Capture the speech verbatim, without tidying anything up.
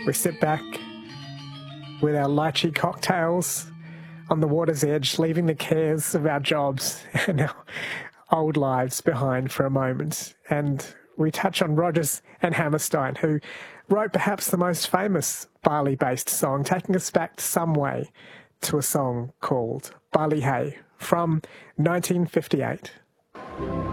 We sit back with our lychee cocktails on the water's edge, leaving the cares of our jobs and our old lives behind for a moment. And we touch on Rodgers and Hammerstein, who wrote perhaps the most famous Bali-based song, taking us back some way to a song called Bali Hai from nineteen fifty-eight.